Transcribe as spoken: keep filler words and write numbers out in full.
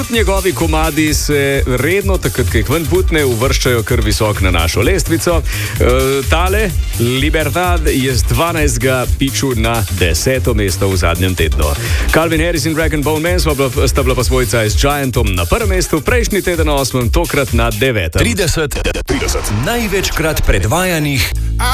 Njegovi komadi se redno, takrat, ko jih ven putne, uvrščajo kar visok na našo lestvico. E, tale, Libertad, je z dvanajstega piču na deseto mesto v zadnjem tednu. Calvin Harris in Rag and Bone Man sta bila pa svojca s Giantom na prvem mestu, prejšnji teden na osmem, tokrat na devetem. trideset, trideset največkrat predvajanih